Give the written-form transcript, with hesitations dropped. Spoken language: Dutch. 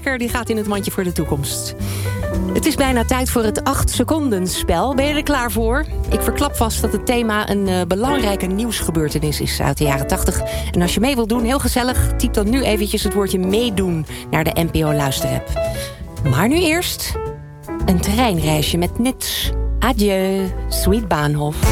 lekker, die gaat in het mandje voor de toekomst. Het is bijna tijd voor het 8-seconden-spel. Ben je er klaar voor? Ik verklap vast dat het thema een belangrijke nieuwsgebeurtenis is uit de jaren 80. En als je mee wilt doen, heel gezellig, typ dan nu eventjes het woordje meedoen naar de NPO Luisterapp. Maar nu eerst een treinreisje met Nits. Adieu, Sweet Bahnhof.